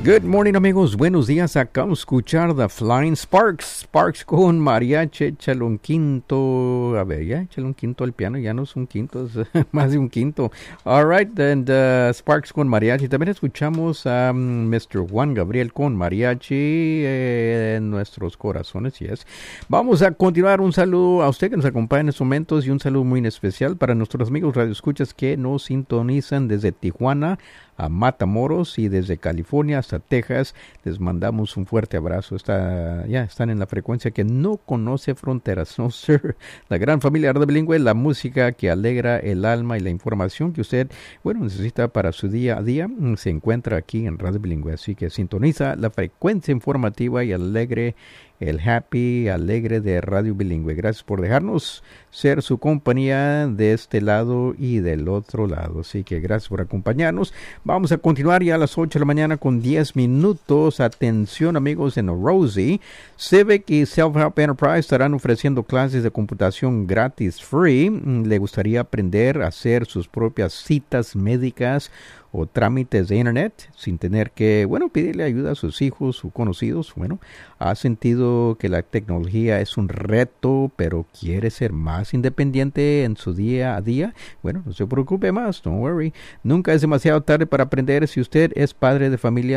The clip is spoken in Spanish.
Good morning, amigos. Buenos días. Acabamos de escuchar The Flying Sparks. Sparks con mariachi. Échale un quinto. A ver, ya, échale un quinto al piano. Ya no es un quinto, es más de un quinto. All right, and Sparks con mariachi. También escuchamos a Mr. Juan Gabriel con mariachi en nuestros corazones. Yes. Vamos a continuar. Un saludo a usted que nos acompaña en estos momentos y un saludo muy especial para nuestros amigos radioescuchas que nos sintonizan desde Tijuana a Matamoros y desde California hasta Texas. Les mandamos un fuerte abrazo. Están en la frecuencia que no conoce fronteras, no sir. La gran familia Radio Bilingüe, la música que alegra el alma y la información que usted, necesita para su día a día, se encuentra aquí en Radio Bilingüe. Así que sintoniza la frecuencia informativa y alegre, el happy, alegre de Radio Bilingüe. Gracias por dejarnos ser su compañía de este lado y del otro lado. Así que gracias por acompañarnos. Vamos a continuar ya a las 8 de la mañana con 10 minutos. Atención, amigos, en Rosie. Civic y Self-Help Enterprise estarán ofreciendo clases de computación gratis, free. ¿Le gustaría aprender a hacer sus propias citas médicas o trámites de internet sin tener que, pedirle ayuda a sus hijos o conocidos? Ha sentido que la tecnología es un reto, pero quiere ser más independiente en su día a día. No se preocupe más, don't worry. Nunca es demasiado tarde para aprender si usted es padre de familia